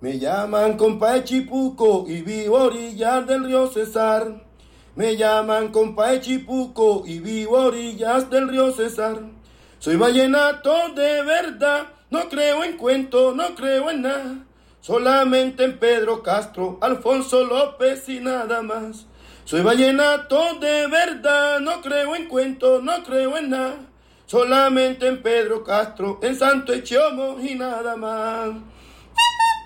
Me llaman compa de Chipuco y vivo a orillas del río Cesar. Me llaman compa de Chipuco y vivo a orillas del río Cesar. Soy vallenato de verdad, no creo en cuentos, no creo en nada. Solamente en Pedro Castro, Alfonso López y nada más. Soy vallenato de verdad, no creo en cuentos, no creo en nada. Solamente en Pedro Castro, en Santo Echiomo y nada más.